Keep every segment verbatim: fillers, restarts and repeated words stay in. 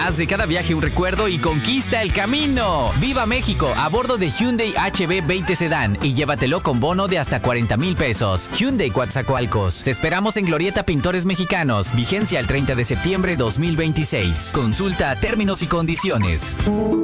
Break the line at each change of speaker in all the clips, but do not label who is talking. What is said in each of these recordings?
Haz de cada viaje un recuerdo y conquista el camino. ¡Viva México! A bordo de Hyundai H B veinte Sedán y llévatelo con bono de hasta cuarenta mil pesos. Hyundai Coatzacoalcos. Te esperamos en Glorieta Pintores Mexicanos. Vigencia el treinta de septiembre dos mil veintiséis. Consulta términos y condiciones.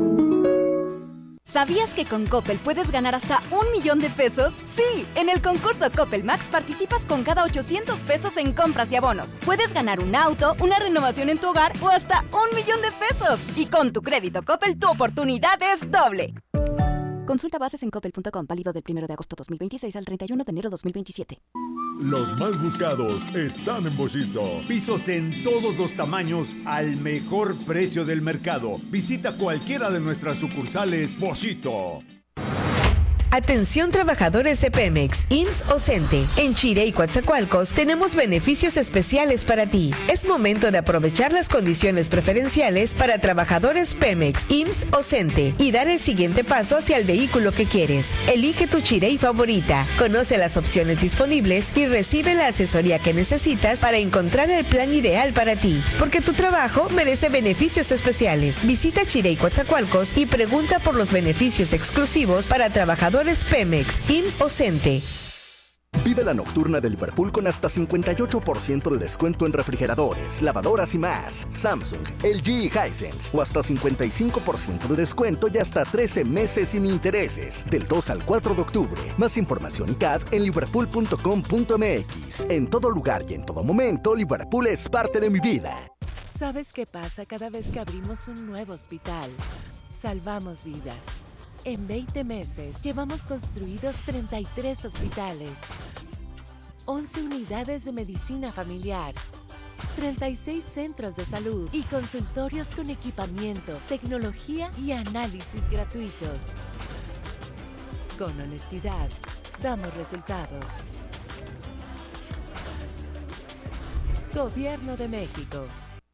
¿Sabías que con Coppel puedes ganar hasta un millón de pesos? Sí, en el concurso Coppel Max participas con cada ochocientos pesos en compras y abonos. Puedes ganar un auto, una renovación en tu hogar o hasta un millón de pesos. Y con tu crédito Coppel, tu oportunidad es doble. Consulta bases en coppel punto com, válido del primero de agosto dos mil veintiséis al treinta y uno de enero dos mil veintisiete.
Los más buscados están en Bollito. Pisos en todos los tamaños al mejor precio del mercado. Visita cualquiera de nuestras sucursales Bollito.
Atención trabajadores de Pemex, I M S S o CENTE. En Chire y Coatzacoalcos tenemos beneficios especiales para ti. Es momento de aprovechar las condiciones preferenciales para trabajadores Pemex, I M S S o CENTE y dar el siguiente paso hacia el vehículo que quieres. Elige tu Chirey favorita, conoce las opciones disponibles y recibe la asesoría que necesitas para encontrar el plan ideal para ti. Porque tu trabajo merece beneficios especiales. Visita Chire y Coatzacoalcos y pregunta por los beneficios exclusivos para trabajadores Pemex, I M S S o CENTE.
Vive la nocturna de Liverpool con hasta cincuenta y ocho por ciento de descuento en refrigeradores, lavadoras y más. Samsung, L G y Hisense. O hasta cincuenta y cinco por ciento de descuento y hasta trece meses sin intereses. Del dos al cuatro de octubre. Más información y C A D en liverpool punto com punto m x. En todo lugar y en todo momento, Liverpool es parte de mi vida.
¿Sabes qué pasa cada vez que abrimos un nuevo hospital? Salvamos vidas. En veinte meses llevamos construidos treinta y tres hospitales, once unidades de medicina familiar, treinta y seis centros de salud y consultorios con equipamiento, tecnología y análisis gratuitos. Con honestidad, damos resultados. Gobierno de México.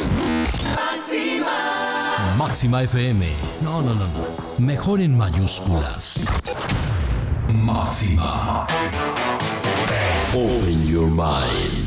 Máxima. Máxima F M. No, no, no, no. Mejor en mayúsculas. Máxima. Open your mind.